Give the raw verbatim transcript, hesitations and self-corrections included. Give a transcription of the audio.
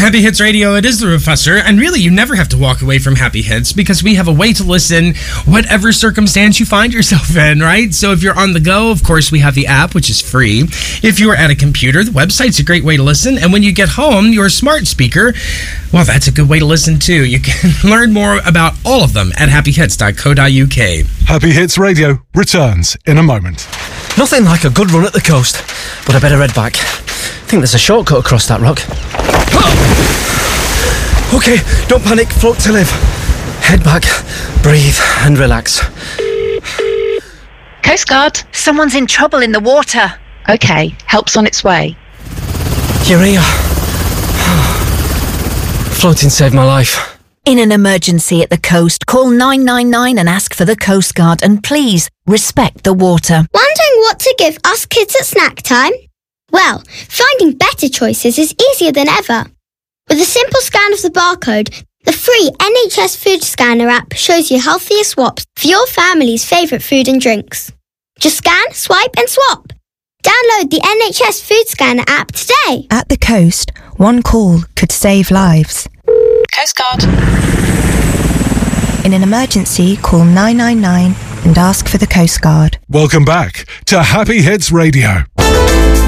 Happy Hits Radio, it is the Professor, and really you never have to walk away from Happy Hits because we have a way to listen whatever circumstance you find yourself in, right? So if you're on the go, of course, we have the app, which is free. If you are at a computer, the website's a great way to listen, and when you get home, your smart speaker, well, that's a good way to listen too. You can learn more about all of them at happy hits dot co dot uk. Happy Hits Radio returns in a moment. Nothing like a good run at the coast, but I better head back. I think there's a shortcut across that rock. Okay, don't panic, float to live. Head back, breathe and relax. Coast Guard. Someone's in trouble in the water. Okay, help's on its way. You're here. Floating saved my life. In an emergency at the coast, call nine nine nine and ask for the Coast Guard, and please respect the water. Wondering what to give us kids at snack time? Well, finding better choices is easier than ever. With a simple scan of the barcode, the free N H S Food Scanner app shows you healthier swaps for your family's favourite food and drinks. Just scan, swipe and swap. Download the N H S Food Scanner app today. At the coast, one call could save lives. Coast Guard. In an emergency, call nine nine nine and ask for the Coast Guard. Welcome back to Happy Hits Radio.